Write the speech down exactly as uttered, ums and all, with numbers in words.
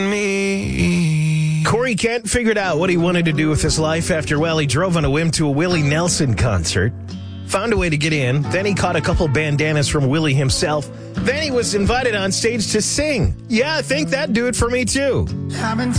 me. Corey Kent figured out what he wanted to do with his life after, well, he drove on a whim to a Willie Nelson concert. Found a way to get in. Then he caught a couple bandanas from Willie himself. Then he was invited on stage to sing. Yeah, I think that'd do it for me, too.